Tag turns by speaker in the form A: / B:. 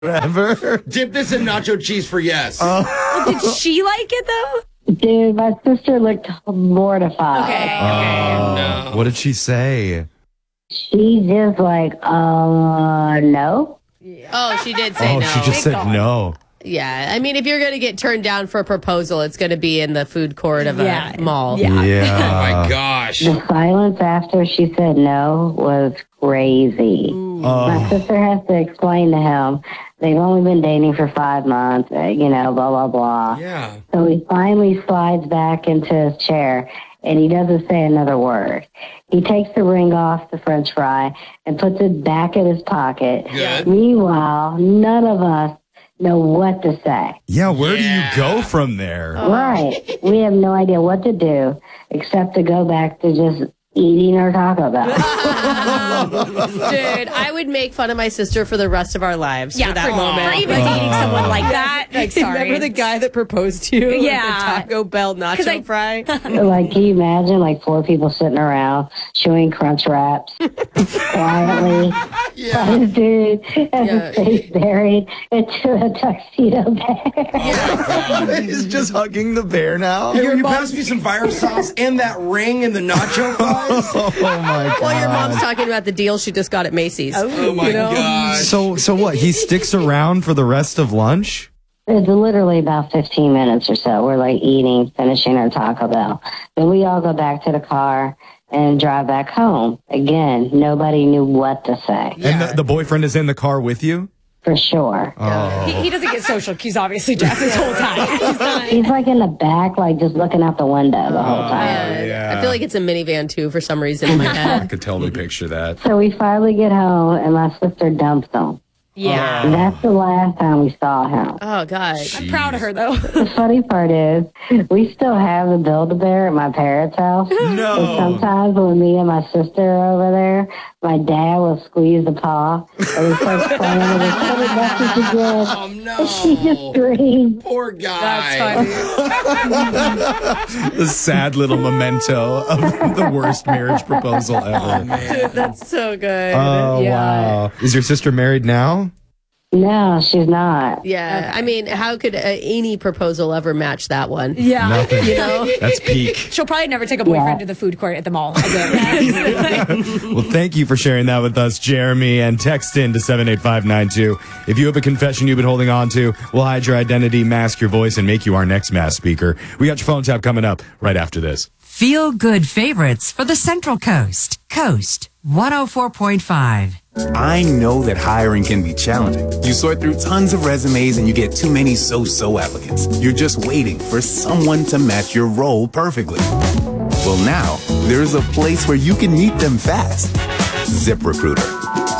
A: Whatever.
B: Dip this in nacho cheese for yes.
C: Did she like it, though?
D: Dude, my sister looked mortified.
C: Okay.
A: What did she say?
D: She just like, no.
E: Oh, she did say no.
A: She just said no.
E: Yeah, I mean, if you're going to get turned down for a proposal, it's going to be in the food court of a mall.
A: Yeah.
B: Oh, my gosh.
D: The silence after she said no was crazy. My sister has to explain to him they've only been dating for 5 months, blah, blah, blah.
B: Yeah.
D: So he finally slides back into his chair, and he doesn't say another word. He takes the ring off the French fry and puts it back in his pocket.
B: Good.
D: Meanwhile, none of us know what to say.
A: Yeah, where do you go from there?
D: Right. We have no idea what to do except to go back to just eating our Taco Bell.
E: Dude, I would make fun of my sister for the rest of our lives for that moment.
C: For even dating someone like that. Like, sorry.
E: Remember the guy that proposed to you?
C: Yeah.
E: With the Taco Bell nacho fry?
D: Like, can you imagine, like, 4 people sitting around chewing Crunch Wraps quietly?
B: Yeah.
D: This dude has his face buried into a tuxedo bear.
A: He's just hugging the bear now.
B: Hey, will you pass me some fire sauce and that ring and the nacho fries?
A: Oh my god.
E: While your mom's talking about the deal she just got at Macy's.
B: Oh, my gosh.
A: So what? He sticks around for the rest of lunch?
D: It's literally about 15 minutes or so. We're like eating, finishing our Taco Bell. Then we all go back to the car and drive back home. Again, nobody knew what to say.
A: And the boyfriend is in the car with you?
D: For sure.
C: He doesn't get social cues, obviously, Jeff, this whole time.
D: He's like in the back, like just looking out the window the whole time.
A: Yeah.
E: I feel like it's a minivan, too, for some reason in my
A: I
E: head.
A: could totally picture that.
D: So we finally get home, and my sister dumps him.
C: Yeah.
D: And that's the last time we saw him.
E: Oh, gosh.
C: I'm proud of her, though.
D: The funny part is, we still have the Build-A-Bear at my parents' house.
A: No.
D: And sometimes when me and my sister are over there, my dad will squeeze the paw, and he starts playing with his little message again.
B: Oh, no.
D: And she just screams.
B: Poor guy.
C: That's funny.
A: The sad little memento of the worst marriage proposal ever.
E: Dude, that's so good.
A: Oh, wow. Is your sister married now?
D: No, she's not.
E: Yeah, I mean, how could any proposal ever match that one?
C: Yeah.
A: Nothing.
E: You know?
A: That's peak.
C: She'll probably never take a boyfriend to the food court at the mall again.
A: Well, thank you for sharing that with us, Jeremy, and text in to 78592. If you have a confession you've been holding on to, we'll hide your identity, mask your voice, and make you our next mass speaker. We got your phone tap coming up right after this.
F: Feel good favorites for the Central Coast. Coast 104.5.
G: I know that hiring can be challenging. You sort through tons of resumes and you get too many so-so applicants. You're just waiting for someone to match your role perfectly. Well, now there's a place where you can meet them fast. ZipRecruiter.